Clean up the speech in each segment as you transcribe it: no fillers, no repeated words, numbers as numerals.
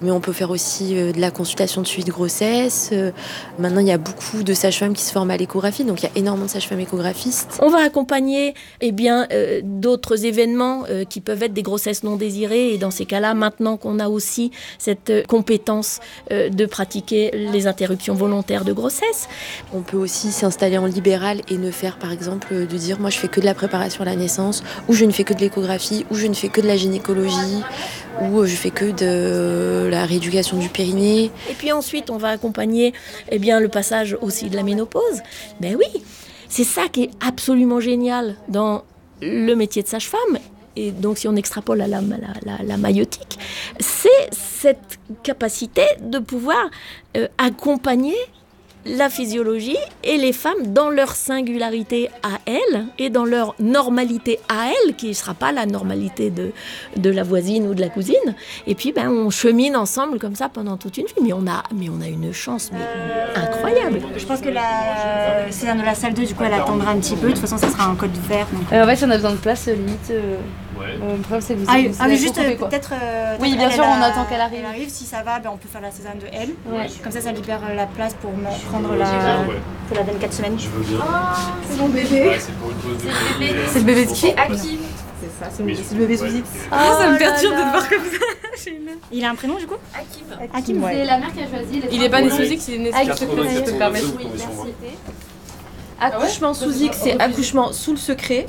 Mais on peut faire aussi de la consultation de suivi de grossesse. Maintenant, il y a beaucoup de sages-femmes qui se forment à l'échographie, donc il y a énormément de sages-femmes échographistes. On va accompagner d'autres événements qui peuvent être des grossesses non désirées. Et dans ces cas-là, maintenant qu'on a aussi cette compétence de pratiquer les interruptions volontaires de grossesse. On peut aussi s'installer en libéral et ne faire, par exemple, de dire moi je fais que de la préparation à la naissance, ou je ne fais que de l'échographie, ou je ne fais que de la gynécologie, ou je fais que de la rééducation du périnée. Et puis ensuite, on va accompagner le passage aussi de la ménopause. Ben oui, c'est ça qui est absolument génial dans le métier de sage-femme. Et donc, si on extrapole à la maïeutique, c'est cette capacité de pouvoir accompagner la physiologie et les femmes dans leur singularité à elles et dans leur normalité à elles, qui ne sera pas la normalité de la voisine ou de la cousine. Et puis, on chemine ensemble comme ça pendant toute une vie. Mais on a une chance incroyable. Je pense que la Césarine de la salle 2, du coup, elle attendra un petit peu. De toute façon, ça sera un code vert. Donc... en fait, si on a besoin de place, limite... le problème, c'est que vous mais juste peut-être... oui, bien sûr, on attend qu'elle arrive. Elle arrive, si ça va, on peut faire la Césarine de elle. Ouais. Comme ça libère la place pour prendre la 24 semaines. Je veux bien. Oh, c'est mon bébé. Ouais, c'est pour une pause de... C'est le bébé de qui? C'est Hakim. C'est ça, c'est le bébé sous X. Ça me perturbe de te voir comme ça. Il a un prénom du coup? Hakim, ouais. C'est la mère qui a choisi. Il est pas né sous X, il est né sous Hakim. secret. Je peux te permettre. Oui, merci. Accouchement sous X, c'est accouchement sous le secret.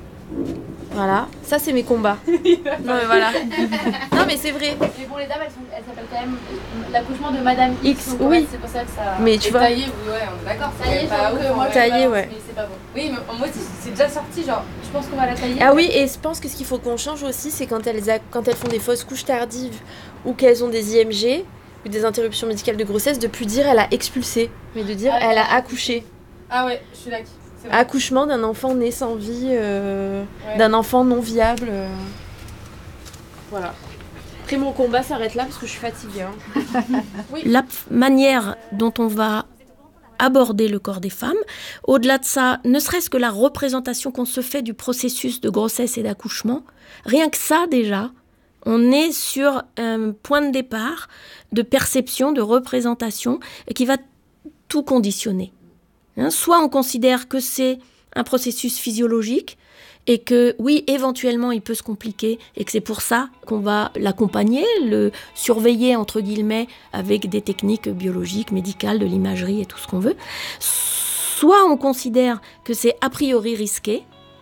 Voilà, ça c'est mes combats. Non mais voilà. Non mais c'est vrai. Mais bon, les dames, elles s'appellent quand même l'accouchement de Madame X. Donc, oui. C'est pour ça que ça. Mais tu vois. Taillé, ouais, on est d'accord. Taillé, pas ouf, moi, taillé, ouais. Mais c'est pas bon. Oui, mais moi aussi, c'est déjà sorti, genre, je pense qu'on va la tailler. Ah oui, et je pense que ce qu'il faut qu'on change aussi, c'est quand elles font des fausses couches tardives ou qu'elles ont des IMG ou des interruptions médicales de grossesse, de plus dire elle a expulsé, mais de dire elle a accouché. Ah ouais, je suis là. Accouchement d'un enfant né sans vie, d'un enfant non viable. Voilà. Après mon combat s'arrête là parce que je suis fatiguée. Hein. Oui. La manière dont on va aborder le corps des femmes, au-delà de ça, ne serait-ce que la représentation qu'on se fait du processus de grossesse et d'accouchement, rien que ça déjà, on est sur un point de départ de perception, de représentation, qui va tout conditionner. Soit on considère que c'est un processus physiologique et que, oui, éventuellement, il peut se compliquer et que c'est pour ça qu'on va l'accompagner, le surveiller, entre guillemets, avec des techniques biologiques, médicales, de l'imagerie et tout ce qu'on veut. Soit on considère que c'est a priori risqué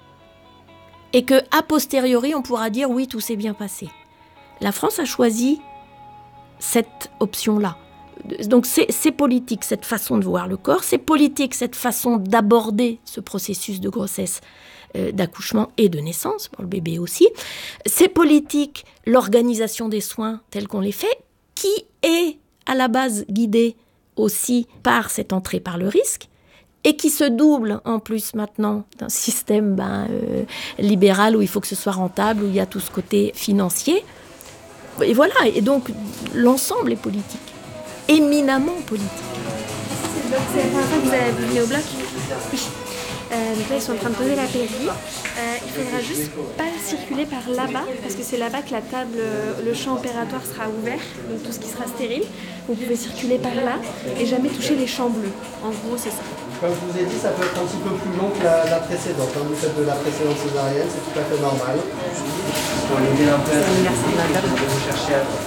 et que a posteriori, on pourra dire, oui, tout s'est bien passé. La France a choisi cette option-là. Donc c'est politique cette façon de voir le corps, c'est politique cette façon d'aborder ce processus de grossesse, d'accouchement et de naissance, pour le bébé aussi. C'est politique l'organisation des soins tels qu'on les fait, qui est à la base guidée aussi par cette entrée par le risque, et qui se double en plus maintenant d'un système libéral où il faut que ce soit rentable, où il y a tout ce côté financier. Et voilà, et donc l'ensemble est politique. Éminemment politique. C'est la première fois que vous allez venir au bloc? Oui. Donc là, ils sont en train de poser la PLI. Il faudra juste pas circuler par là-bas, parce que c'est là-bas que la table, le champ opératoire sera ouvert, donc tout ce qui sera stérile. Vous pouvez circuler par là et jamais toucher les champs bleus. En gros, c'est ça. Comme je vous ai dit, ça peut être un petit peu plus long que la précédente. Quand vous faites de la précédente césarienne, c'est tout à fait normal. Pour aider un peu à vous chercher à...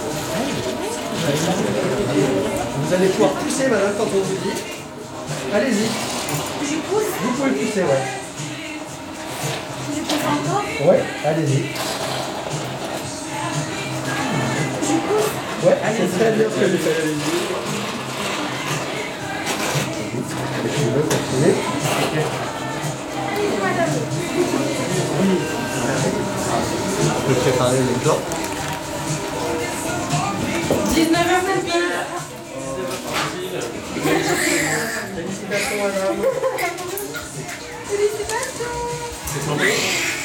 Vous allez pouvoir pousser, madame, quand on vous dit. Allez-y. Je pousse? Vous pouvez pousser, ouais. Je pousse encore? Ouais, allez-y. Je pousse? Ouais, c'est très bien ce que vous faites. Et tu veux continuer? Oui, madame. Oui. Je peux préparer les plans. 19h pile. Félicitations, madame. Félicitations. C'est tombé.